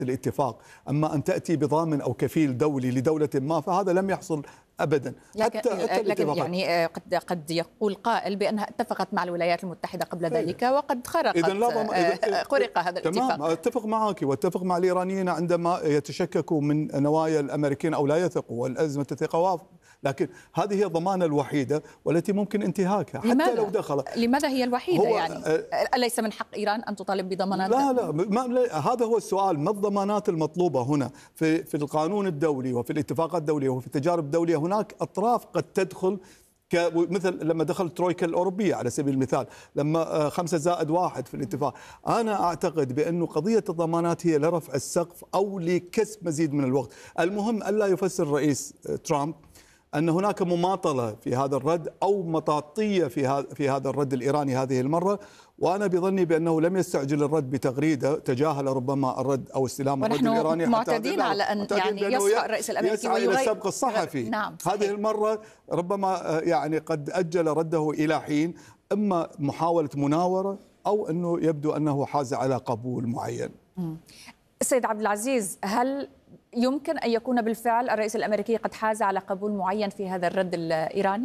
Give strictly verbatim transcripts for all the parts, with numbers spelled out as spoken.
الاتفاق. أما أن تأتي بضامن أو كفيل دولي لدولة ما فهذا لم يحصل أبدا. لكن, حتى لكن يعني قد قد يقول قائل بأنها اتفقت مع الولايات المتحدة قبل ذلك وقد خرقت إذن لا ضم... إذن... خرق هذا الاتفاق. تمام، اتفق معك واتفق مع الإيرانيين عندما يتشككوا من نوايا الأمريكيين أو لا يثقوا، والأزمة الثقة، لكن هذه هي الضمانة الوحيدة والتي ممكن انتهاكها حتى لماذا؟ لو دخل. لماذا هي الوحيدة يعني؟ أليس من حق إيران أن تطالب بضمانات؟ لا لا, ما هذا هو السؤال. ما الضمانات المطلوبة هنا؟ في في القانون الدولي وفي الاتفاقات الدولية وفي التجارب الدولية هناك أطراف قد تدخل، مثل لما دخل الترويكا الأوروبية على سبيل المثال، لما خمسة زائد واحد في الاتفاق. أنا أعتقد بأنه قضية الضمانات هي لرفع السقف أو لكسب مزيد من الوقت. المهم ألا يفسر الرئيس ترامب أن هناك مماطلة في هذا الرد أو مطاطية في هذا في هذا الرد الإيراني هذه المرة، وأنا بظني بأنه لم يستعجل الرد بتغريدة، تجاهل ربما الرد أو استلام الرد الإيراني. ونحن معتادين على أن يعني يصحى الرئيس الأمريكي يسعى إلى السبق الصحفي. نعم، هذه المرة ربما يعني قد أجل رده إلى حين، إما محاولة مناورة أو أنه يبدو أنه حاز على قبول معين. السيد عبد العزيز، هل يمكن أن يكون بالفعل الرئيس الأمريكي قد حاز على قبول معين في هذا الرد الإيراني؟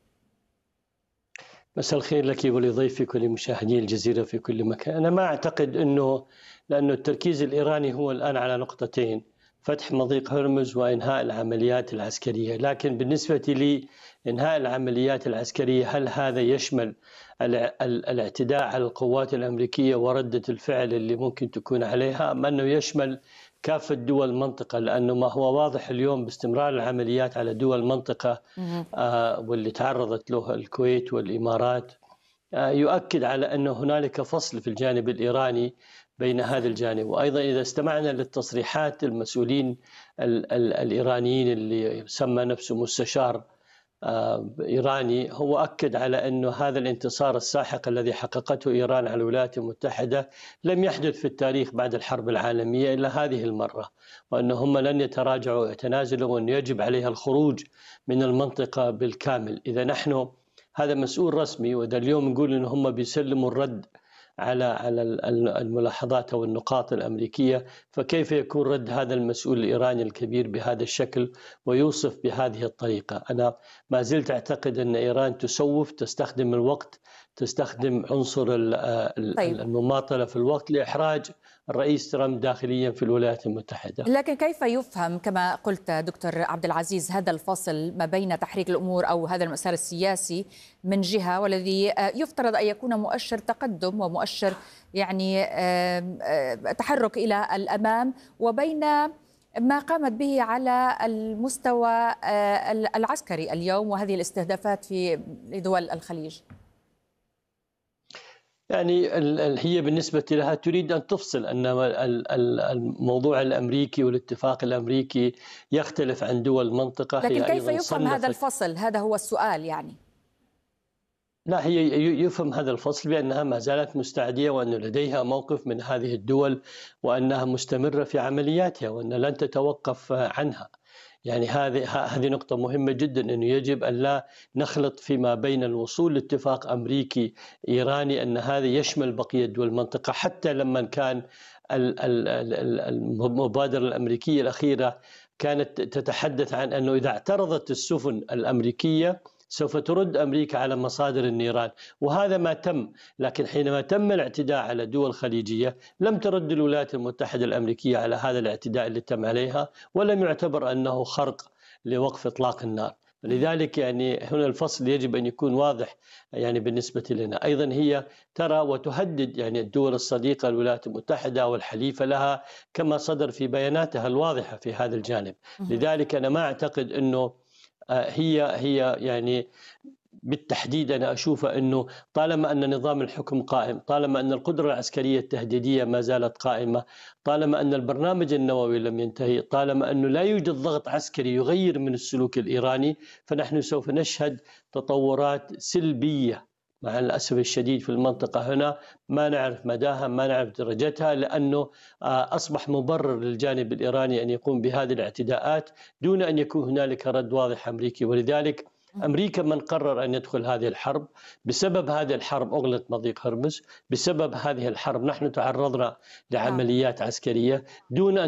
مساء الخير لك ولضيفك ولمشاهدي الجزيرة في كل مكان. أنا ما أعتقد أنه، لأنه التركيز الإيراني هو الآن على نقطتين: فتح مضيق هرمز وإنهاء العمليات العسكرية. لكن بالنسبة لي إنهاء العمليات العسكرية هل هذا يشمل الاعتداء على القوات الأمريكية وردة الفعل اللي ممكن تكون عليها، أم أنه يشمل كافة دول المنطقة؟ لأنه ما هو واضح اليوم باستمرار العمليات على دول المنطقة آه واللي تعرضت له الكويت والإمارات آه يؤكد على أنه هنالك فصل في الجانب الإيراني بين هذا الجانب. وأيضا إذا استمعنا للتصريحات المسؤولين ال ال الإيرانيين اللي يسمى نفسه مستشار آه إيراني، هو أكد على أنه هذا الانتصار الساحق الذي حققته إيران على الولايات المتحدة لم يحدث في التاريخ بعد الحرب العالمية إلا هذه المرة، وأن هم لن يتراجعوا ويتنازلوا، وأن يجب عليها الخروج من المنطقة بالكامل. إذا نحن هذا مسؤول رسمي، وإذا اليوم نقول أن هم بيسلموا الرد على على الملاحظات أو النقاط الأمريكية، فكيف يكون رد هذا المسؤول الإيراني الكبير بهذا الشكل ويوصف بهذه الطريقة؟ أنا ما زلت أعتقد أن إيران تسوف، تستخدم الوقت، تستخدم عنصر المماطلة في الوقت لإحراج الرئيس ترامب داخليا في الولايات المتحدة. لكن كيف يفهم كما قلت دكتور عبد العزيز هذا الفصل ما بين تحريك الأمور أو هذا المسار السياسي من جهة، والذي يفترض أن يكون مؤشر تقدم ومؤشر يعني تحرك إلى الأمام، وبين ما قامت به على المستوى العسكري اليوم وهذه الاستهدافات في دول الخليج؟ يعني هي بالنسبة لها تريد أن تفصل أن الموضوع الأمريكي والاتفاق الأمريكي يختلف عن دول المنطقة. لكن كيف يفهم هذا الفصل؟ هذا هو السؤال يعني. لا، هي يفهم هذا الفصل بأنها ما زالت مستعدية، وأن لديها موقف من هذه الدول، وأنها مستمرة في عملياتها، وأن لن تتوقف عنها. يعني هذه هذه نقطة مهمة جدا، أنه يجب أن لا نخلط فيما بين الوصول لاتفاق أمريكي إيراني، أن هذا يشمل بقية دول المنطقة. حتى لما كان المبادرة الأمريكية الأخيرة كانت تتحدث عن أنه إذا اعترضت السفن الأمريكية سوف ترد أمريكا على مصادر النيران، وهذا ما تم. لكن حينما تم الاعتداء على دول خليجية لم ترد الولايات المتحدة الأمريكية على هذا الاعتداء اللي تم عليها، ولم يعتبر أنه خرق لوقف إطلاق النار. لذلك يعني هنا الفصل يجب أن يكون واضح يعني بالنسبة لنا. أيضا هي ترى وتهدد يعني الدول الصديقة الولايات المتحدة والحليفة لها، كما صدر في بياناتها الواضحة في هذا الجانب. لذلك أنا ما أعتقد أنه هي هي يعني بالتحديد أنا أشوف أنه طالما أن نظام الحكم قائم، طالما أن القدرة العسكرية التهديدية ما زالت قائمة، طالما أن البرنامج النووي لم ينتهي، طالما أنه لا يوجد ضغط عسكري يغير من السلوك الإيراني، فنحن سوف نشهد تطورات سلبية مع الأسف الشديد في المنطقة. هنا ما نعرف مداها، ما نعرف درجتها، لأنه أصبح مبرر للجانب الإيراني أن يقوم بهذه الاعتداءات دون أن يكون هنالك رد واضح أمريكي. ولذلك أمريكا من قرر أن يدخل هذه الحرب. بسبب هذه الحرب أغلق مضيق هرمز. بسبب هذه الحرب نحن تعرضنا لعمليات عسكرية دون